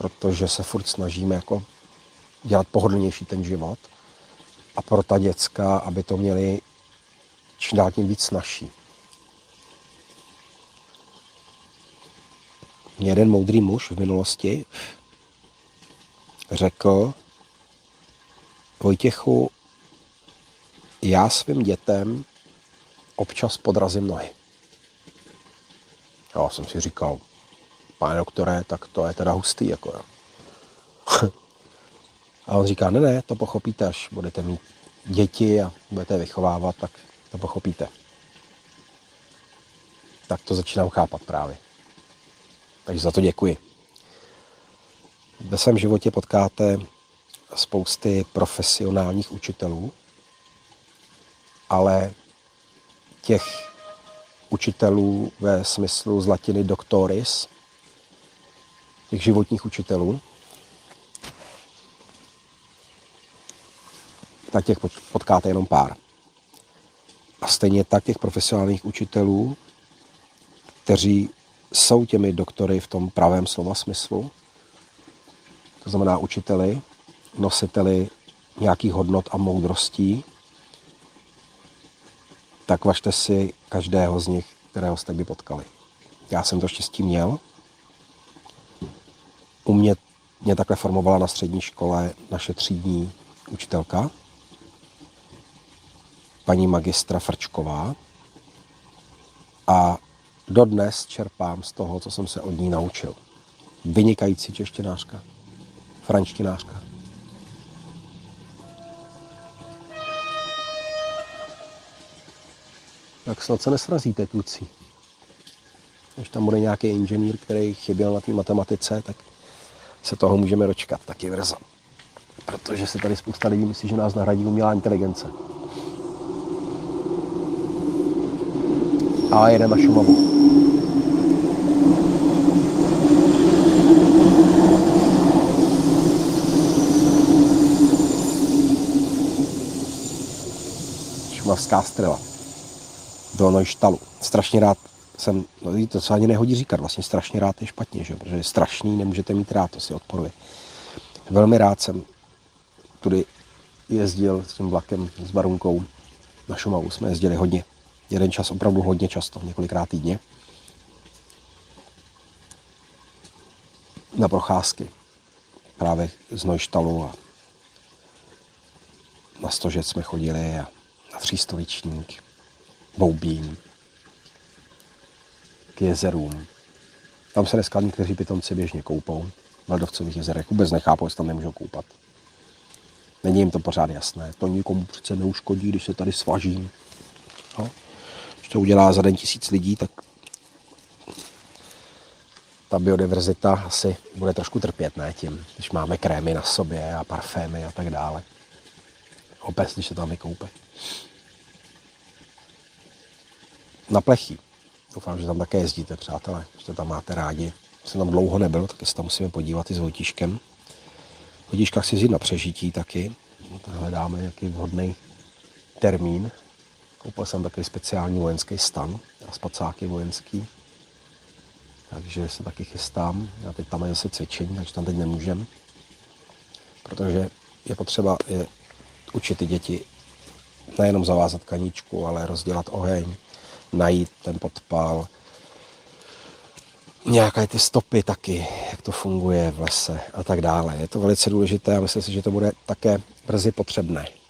protože se furt snažíme jako dělat pohodlnější ten život a pro ta děcka, aby to měli čím dál tím víc snazší. Jeden moudrý muž v minulosti řekl: Vojtěchu, já svým dětem občas podrazím nohy. Já jsem si říkal, pane doktore, tak to je teda hustý, jako jo. A on říká, ne, to pochopíte, až budete mít děti a budete vychovávat, tak to pochopíte. Tak to začínám chápat právě. Takže za to děkuji. Ve svém životě potkáte spousty profesionálních učitelů, ale těch učitelů ve smyslu z latiny doctoris, těch životních učitelů, tak těch potkáte jenom pár. A stejně tak těch profesionálních učitelů, kteří jsou těmi doktory v tom pravém slova smyslu, to znamená učiteli, nositeli nějakých hodnot a moudrostí, tak važte si každého z nich, kterého jste by potkali. Já jsem to štěstí měl. Mě takhle formovala na střední škole naše třídní učitelka, paní magistra Frčková. A dodnes čerpám z toho, co jsem se od ní naučil. Vynikající češtinářka, franštinářka. Tak snad se nesrazíte, kluci. Když tam bude nějaký inženýr, který chyběl na té matematice, tak se toho můžeme dočkat taky brzo. Protože se tady spousta lidí myslí, že nás nahradí umělá inteligence. A jede na Šumavu. Šumavská Strela. Do Neuštalu. Strašně rád jsem, no to se ani nehodí říkat, vlastně strašně rád je špatně, že? Protože strašný nemůžete mít rád, to si odporuje. Velmi rád jsem tudy jezdil s tím vlakem, s Barunkou na Šumavu, jsme jezdili hodně. Jeden čas opravdu hodně často, několikrát týdně. Na procházky. Právě z Neuštalu a na Stožec jsme chodili a na Třístoličník, Boubín, k jezerům. Tam se dneska někteří pitomci běžně koupou. V ledovcových jezerech vůbec nechápou, jestli tam nemůžou koupat. Není jim to pořád jasné. To nikomu přece neuškodí, když se tady svažím. No. Když to udělá za den 1000 lidí, tak ta biodiverzita asi bude trošku trpět, ne tím, když máme krémy na sobě a parfémy a tak dále. Opět, když se tam vykoupe. Na Plechý. Doufám, že tam také jezdíte, přátelé, že to tam máte rádi. Jsem tam dlouho nebyl, tak se tam musíme podívat i s Vojtíškem. V Vojtíškách si vzít na přežití taky. Hledáme nějaký vhodný termín. Koupil jsem takový speciální vojenský stan a spacáky vojenský. Takže se taky chystám. Já teď tam je zase cvičení, takže tam teď nemůžem. Protože je potřeba učit ty děti nejenom zavázat kaníčku, ale rozdělat oheň, najít ten podpal, nějaké ty stopy taky, jak to funguje v lese a tak dále. Je to velice důležité a myslím si, že to bude také brzy potřebné.